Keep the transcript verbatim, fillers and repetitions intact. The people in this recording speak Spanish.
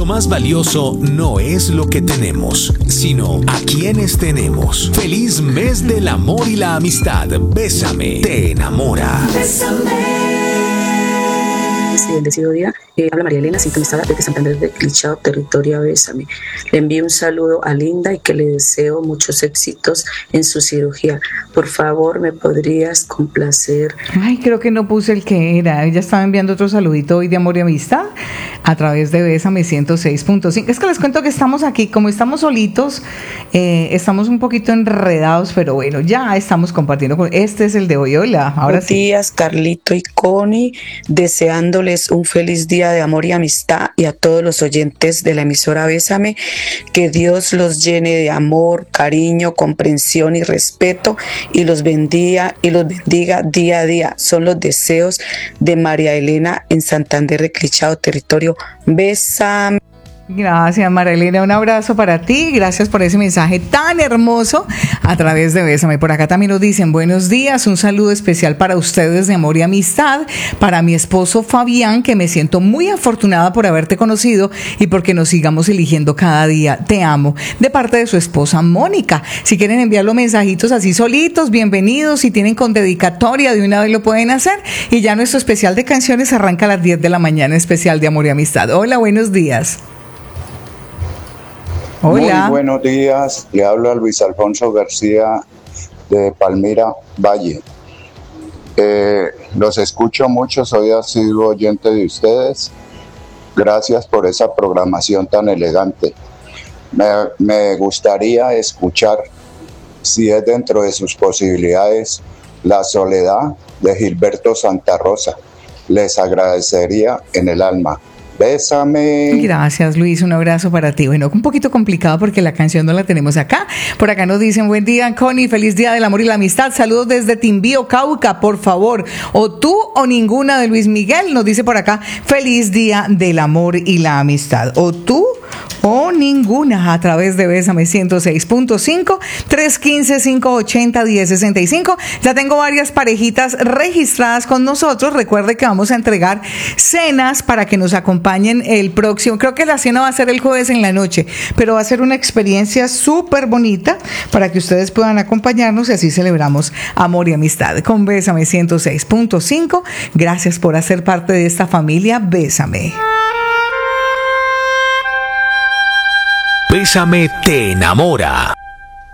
Lo más valioso no es lo que tenemos, sino a quienes tenemos. Feliz mes del amor y la amistad. Bésame, te enamora. Bésame. Y bendecido día. Eh, habla María Elena, sintonizada desde Santander de Clichao, territorio Bésame. Le envío un saludo a Linda y que le deseo muchos éxitos en su cirugía. Por favor, ¿me podrías complacer? Ay, creo que no puse el que era. Ella estaba enviando otro saludito hoy de amor y amistad a través de Bésame ciento seis punto cinco. Es que les cuento que estamos aquí, como estamos solitos, eh, estamos un poquito enredados, pero bueno, ya estamos compartiendo. Con... Este es el de hoy. Hola, ahora Buenos sí. días, Carlito y Connie, deseándoles un feliz día de amor y amistad, y a todos los oyentes de la emisora Bésame, que Dios los llene de amor, cariño, comprensión y respeto, y los bendiga y los bendiga día a día. Son los deseos de María Elena en Santander de Clichao, territorio Bésame. Gracias, María Elena, un abrazo para ti, gracias por ese mensaje tan hermoso a través de Bésame. Por acá también nos dicen buenos días, un saludo especial para ustedes de amor y amistad, para mi esposo Fabián, que me siento muy afortunada por haberte conocido y porque nos sigamos eligiendo cada día, te amo, de parte de su esposa Mónica. Si quieren enviar los mensajitos así solitos, bienvenidos, si tienen con dedicatoria de una vez lo pueden hacer, y ya nuestro especial de canciones arranca a las diez de la mañana, especial de amor y amistad. Hola, buenos días. Hola. Muy buenos días, le hablo a Luis Alfonso García de Palmira Valle. Eh, los escucho mucho, soy asiduo oyente de ustedes. Gracias por esa programación tan elegante. Me, me gustaría escuchar, si es dentro de sus posibilidades, La Soledad de Gilberto Santa Rosa. Les agradecería en el alma. Bésame. Gracias, Luis, un abrazo para ti. Bueno, un poquito complicado porque la canción no la tenemos acá. Por acá nos dicen, buen día, Connie, feliz día del amor y la amistad. Saludos desde Timbío, Cauca, por favor. O tú o ninguna, de Luis Miguel. Nos dice por acá, feliz día del amor y la amistad. O tú o ninguna, a través de Bésame ciento seis punto cinco, tres uno cinco, cinco ocho cero, uno cero seis cinco. Ya tengo varias parejitas registradas con nosotros. Recuerde que vamos a entregar cenas para que nos acompañen el próximo. Creo que la cena va a ser el jueves en la noche, pero va a ser una experiencia súper bonita para que ustedes puedan acompañarnos y así celebramos amor y amistad con Bésame ciento seis punto cinco. Gracias por hacer parte de esta familia. Bésame. Bésame te enamora.